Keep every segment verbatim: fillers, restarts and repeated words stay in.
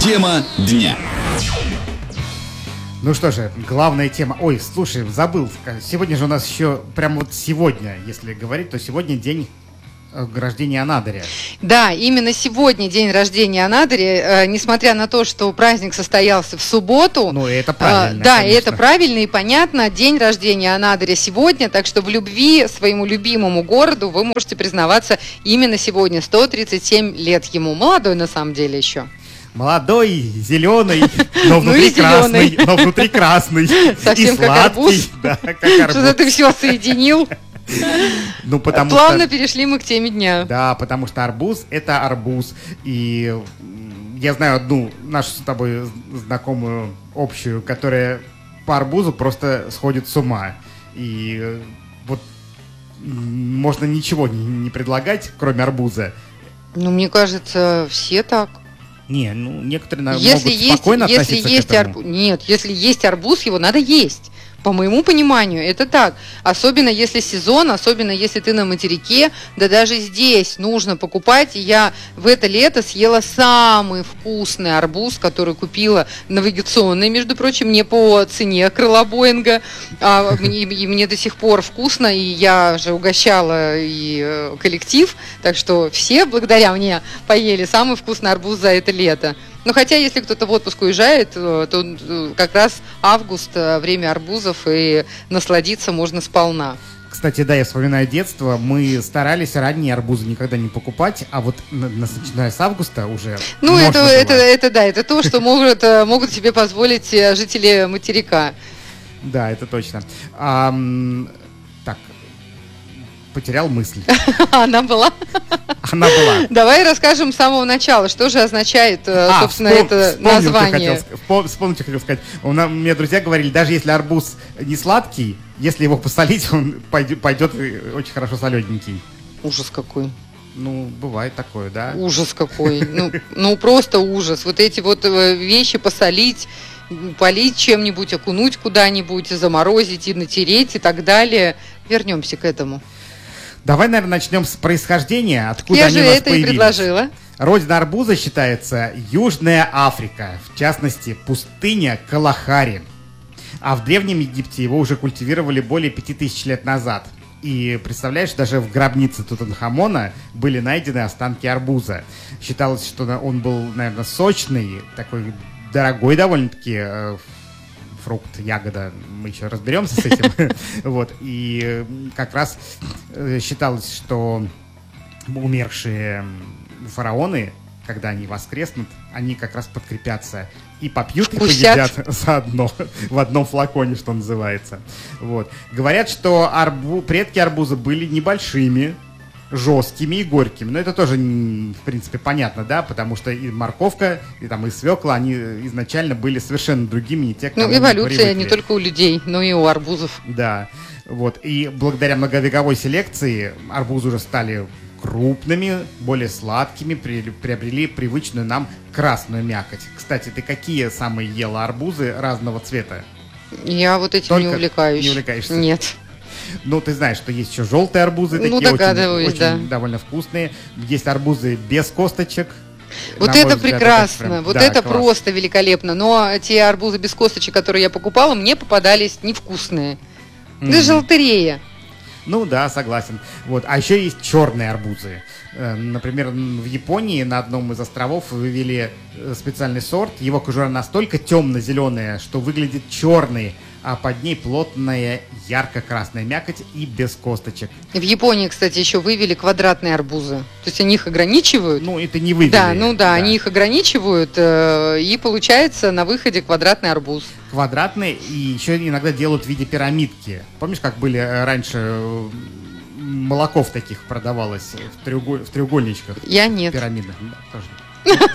Тема дня. Ну что же, главная тема. Ой, слушай, забыл. Сегодня же у нас еще, прям вот сегодня, если говорить, то сегодня день рождения Анадыря. Да, именно сегодня день рождения Анадыря, э, несмотря на то, что праздник состоялся в субботу. Ну, и это правильно. Э, да, конечно. и это правильно и понятно. День рождения Анадыря сегодня, так что в любви своему любимому городу вы можете признаваться именно сегодня. сто тридцать семь лет ему. Молодой на самом деле еще. Молодой, зеленый, но внутри красный, но внутри красный. Совсем как арбуз. Да, как арбуз. Что-то ты все соединил. Ну, потому Плавно что... перешли мы к теме дня. Да, потому что арбуз – это арбуз. И я знаю одну нашу с тобой знакомую общую, которая по арбузу просто сходит с ума. И вот можно ничего не, не предлагать, кроме арбуза. Ну, мне кажется, все так. Не, ну, некоторые если могут есть, спокойно если относиться есть к этому. арбуз, нет, если есть арбуз, его надо есть. По моему пониманию, это так. Особенно если сезон, особенно если ты на материке, да даже здесь нужно покупать. И я в это лето съела самый вкусный арбуз, который купила навигационный, между прочим, не по цене крыла Боинга. А мне, и мне до сих пор вкусно, и я же угощала и коллектив. Так что все благодаря мне поели самый вкусный арбуз за это лето. Но хотя, если кто-то в отпуск уезжает, то как раз август, время арбузов, и насладиться можно сполна. Кстати, да, я вспоминаю детство, мы старались ранние арбузы никогда не покупать, а вот начиная с августа уже Ну, это, это, это да, это то, что могут, могут себе позволить жители материка. Да, это точно. А, так, потерял мысль. Она была? Она была. Давай расскажем с самого начала, что же означает, а, собственно, вспом- это название. Хотел, вспомнить, что хотел сказать. У меня, у меня друзья говорили, даже если арбуз не сладкий, если его посолить, он пойдет, пойдет очень хорошо солененький. Ужас какой. Ну, бывает такое, да? Ужас какой. Ну, ну, просто ужас. Вот эти вот вещи посолить, полить чем-нибудь, окунуть куда-нибудь, заморозить и натереть и так далее. Вернемся к этому. Давай, наверное, начнем с происхождения, откуда Я они же у нас это появились. И предложила. Родина арбуза считается Южная Африка, в частности, пустыня Калахари. А в Древнем Египте его уже культивировали более пяти тысяч лет назад. И, представляешь, даже в гробнице Тутанхамона были найдены останки арбуза. Считалось, что он был, наверное, сочный, такой дорогой довольно-таки э, фрукт, ягода, мы еще разберемся с этим. Вот. И как раз считалось, что умершие фараоны, когда они воскреснут, они как раз подкрепятся и попьют, и поедят заодно, в одном флаконе, что называется. Вот. Говорят, что арбу... предки арбуза были небольшими, жесткими и горькими. Но это тоже, в принципе, понятно, да, потому что и морковка, и там и свекла, они изначально были совершенно другими, не те, к кому Ну, эволюция привыкли. не только у людей, но и у арбузов. Да, вот. И благодаря многовековой селекции арбузы уже стали крупными, более сладкими, при, приобрели привычную нам красную мякоть. Кстати, ты какие самые ела арбузы разного цвета? Я вот этим Только не увлекаюсь. Не увлекаешься? Нет. Ну, ты знаешь, что есть еще желтые арбузы, Ну, такие догадываюсь, очень, да. очень довольно вкусные. Есть арбузы без косточек. Вот На это мой взгляд, прекрасно, прям- вот да, это класс. просто великолепно. Но те арбузы без косточек, которые я покупала, мне попадались невкусные. Мгм. Даже лотерея. Ну да, согласен. Вот. А еще есть черные арбузы. Э, Например, н- в Японии на одном из островов вывели э, специальный сорт. Его кожура настолько темно-зеленая, что выглядит черной, а под ней плотная ярко-красная мякоть и без косточек. В Японии, кстати, еще вывели квадратные арбузы. То есть они их ограничивают. Ну, это не вывели. Да, ну да, они их ограничивают, э, и получается на выходе квадратный арбуз. Квадратные, и еще иногда делают в виде пирамидки. Помнишь, как были э, раньше э, молоко в таких продавалось в, треуголь- в треугольничках? Я нет. Пирамидных. Да, тоже.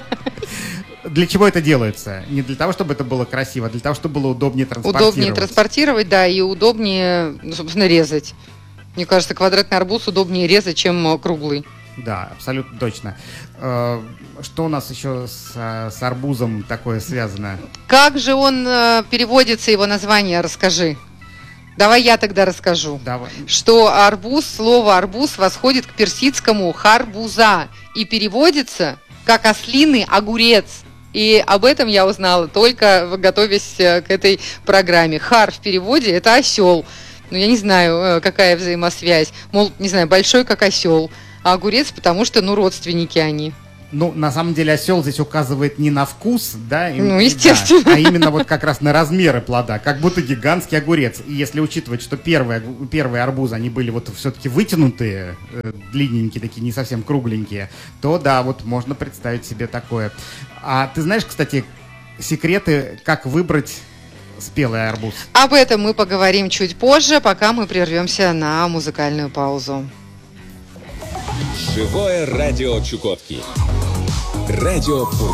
Для чего это делается? Не для того, чтобы это было красиво, а для того, чтобы было удобнее транспортировать. Удобнее транспортировать, да, и удобнее, ну, собственно, резать. Мне кажется, квадратный арбуз удобнее резать, чем э, круглый. Да, абсолютно точно. Э, Что у нас еще с, с арбузом такое связано? Как же он э, переводится, его название, расскажи. Давай я тогда расскажу. Давай. Что арбуз, слово арбуз восходит к персидскому харбуза и переводится как ослиный огурец. И об этом я узнала только готовясь к этой программе. Хар в переводе – это осел. Ну, я не знаю, какая взаимосвязь. Мол, не знаю, большой как осел. А огурец, потому что, ну, родственники они. Ну, на самом деле, осел здесь указывает не на вкус, да? Ну, естественно. Да, а именно вот как раз на размеры плода, как будто гигантский огурец. И если учитывать, что первые, первые арбузы, они были вот все-таки вытянутые, э, длинненькие такие, не совсем кругленькие, то да, вот можно представить себе такое. А ты знаешь, кстати, секреты, как выбрать спелый арбуз? Об этом мы поговорим чуть позже, пока мы прервемся на музыкальную паузу. Живое радио Чукотки. Радио